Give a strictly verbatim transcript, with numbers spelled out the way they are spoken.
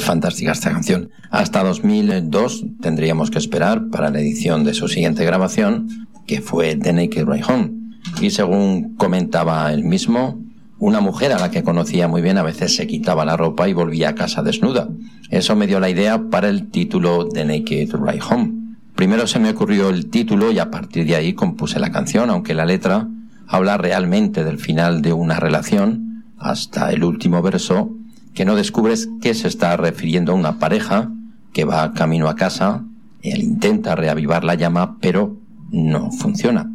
fantástica esta canción. Hasta dos mil dos tendríamos que esperar para la edición de su siguiente grabación, que fue The Naked Ride Home. Y según comentaba él mismo, una mujer a la que conocía muy bien a veces se quitaba la ropa y volvía a casa desnuda. Eso me dio la idea para el título The Naked Ride Home. Primero se me ocurrió el título y a partir de ahí compuse la canción, aunque la letra habla realmente del final de una relación hasta el último verso, que no descubres que se está refiriendo a una pareja que va camino a casa. Él intenta reavivar la llama, pero no funciona.